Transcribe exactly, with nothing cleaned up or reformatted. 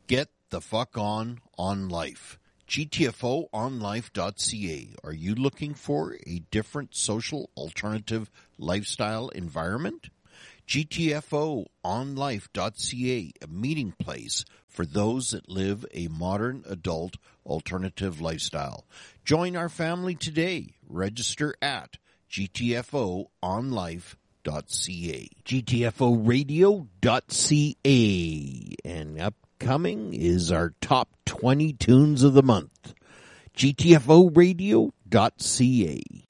Get the fuck on on life. G T F O on life dot C A. Are you looking for a different social alternative lifestyle environment? G T F O on life dot C A, a meeting place for those that live a modern adult alternative lifestyle. Join our family today. Register at G T F O on life dot C A. G T F O radio dot C A. And upcoming is our top twenty tunes of the month. G T F O radio dot C A.